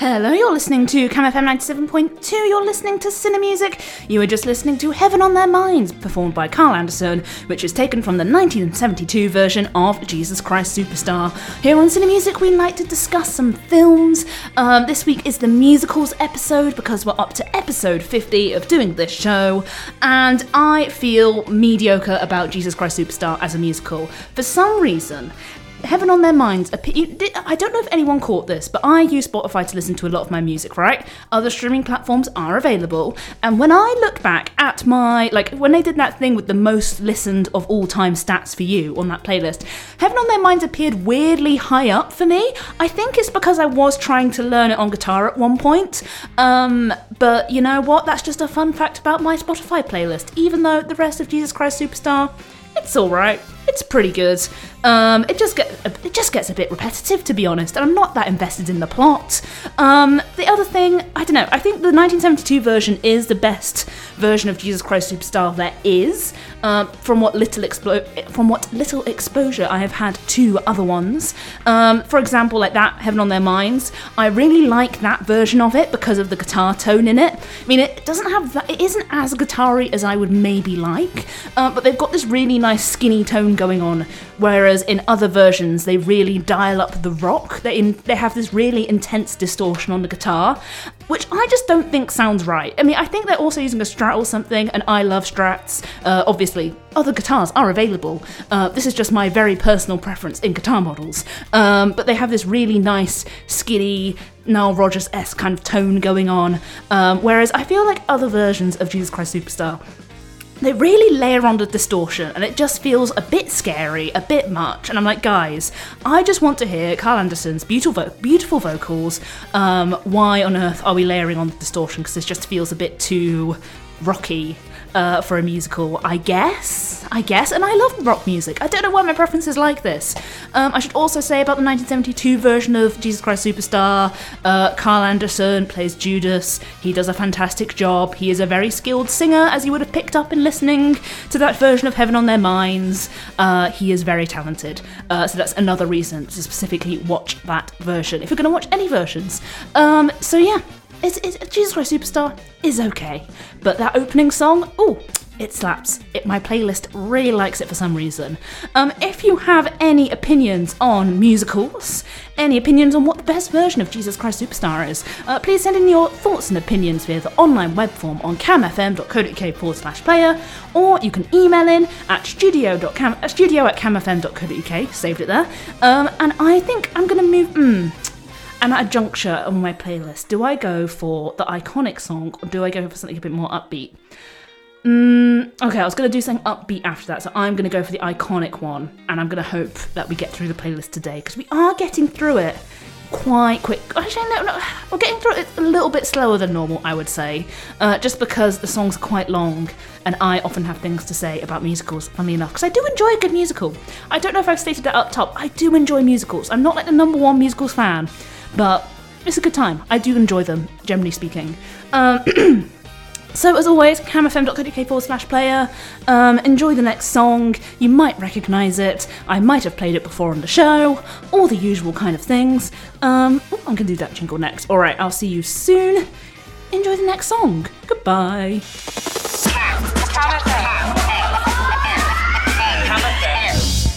Hello, you're listening to Cam FM 97.2, you're listening to Cinemusic. You were just listening to Heaven on Their Minds, performed by Carl Anderson, which is taken from the 1972 version of Jesus Christ Superstar. Here on Cinemusic, we like to discuss some films. This week is the musicals episode, because we're up to episode 50 of doing this show, and I feel mediocre about Jesus Christ Superstar as a musical. For some reason, Heaven on Their Minds, I don't know if anyone caught this, but I use Spotify to listen to a lot of my music, right? Other streaming platforms are available, and when I look back at my, when they did that thing with the most listened of all time stats for you on that playlist, Heaven on Their Minds appeared weirdly high up for me. I think it's because I was trying to learn it on guitar at one point, but you know what? That's just a fun fact about my Spotify playlist, even though the rest of Jesus Christ Superstar, it's alright. It's pretty good. It just gets a bit repetitive, to be honest, and I'm not that invested in the plot. The other thing, I don't know, I think the 1972 version is the best version of Jesus Christ Superstar there is, from what little exposure I have had to other ones. For example, like that, Heaven on Their Minds, I really like that version of it because of the guitar tone in it. I mean, it isn't as guitar-y as I would maybe like, but they've got this really nice skinny tone going on, whereas in other versions they really dial up the rock. They have this really intense distortion on the guitar, which I just don't think sounds right. I mean, I think they're also using a Strat or something, and I love Strats. Obviously, other guitars are available. This is just my very personal preference in guitar models. But they have this really nice, skinny, Nile Rodgers-esque kind of tone going on, whereas I feel like other versions of Jesus Christ Superstar, they really layer on the distortion, and it just feels a bit scary, a bit much. And I'm like, guys, I just want to hear Carl Anderson's beautiful vocals. Why on earth are we layering on the distortion? Because this just feels a bit too rocky for a musical, I guess. And I love rock music. I don't know why my preference is like this. I should also say about the 1972 version of Jesus Christ Superstar, Carl Anderson plays Judas. He does a fantastic job. He is a very skilled singer, as you would have picked up in listening to that version of Heaven on Their Minds. He is very talented. So that's another reason to specifically watch that version, if you're going to watch any versions. So yeah. Jesus Christ Superstar is okay, but that opening song, ooh, it slaps. My playlist really likes it for some reason. If you have any opinions on musicals, any opinions on what the best version of Jesus Christ Superstar is, please send in your thoughts and opinions via the online web form on camfm.co.uk/player, or you can email in at studio@camfm.co.uk, saved it there, and I think I'm going to move... And at a juncture on my playlist, do I go for the iconic song, or do I go for something a bit more upbeat? Okay, I was going to do something upbeat after that, so I'm going to go for the iconic one, and I'm going to hope that we get through the playlist today, because we are getting through it quite quick. Actually, no, we're getting through it a little bit slower than normal, I would say, just because the songs are quite long, and I often have things to say about musicals, funnily enough, because I do enjoy a good musical. I don't know if I've stated that up top, I do enjoy musicals. I'm not like the number one musicals fan, but it's a good time. I do enjoy them, generally speaking. So as always, camfm.co.uk/player. Enjoy the next song. You might recognise it. I might have played it before on the show. All the usual kind of things. I'm going to do that jingle next. Alright, I'll see you soon. Enjoy the next song. Goodbye. Cam FM.